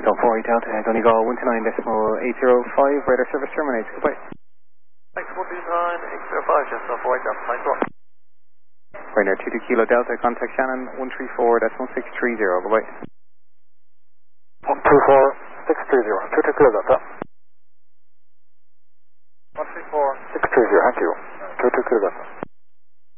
Don't worry, Delta, Donegal 129.805, radar service terminates. Goodbye. Thanks, 129.805, just off white, Delta, nice rock. Ryanair 22 Kilo Delta, contact Shannon 134.1630, bye-bye. 124.630, 22 Kilo Delta.